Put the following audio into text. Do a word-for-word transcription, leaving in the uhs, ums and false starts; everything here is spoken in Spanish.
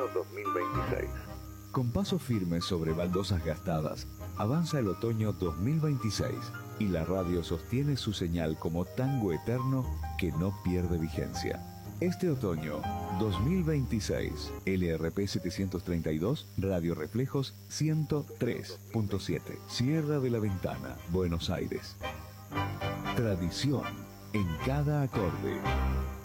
dos mil veintiséis. Con paso firme sobre baldosas gastadas, avanza el otoño dos mil veintiséis y la radio sostiene su señal como tango eterno que no pierde vigencia. Este otoño dos mil veintiséis, L R P setecientos treinta y dos, Radio Reflejos ciento tres punto siete, Sierra de la Ventana, Buenos Aires. Tradición en cada acorde.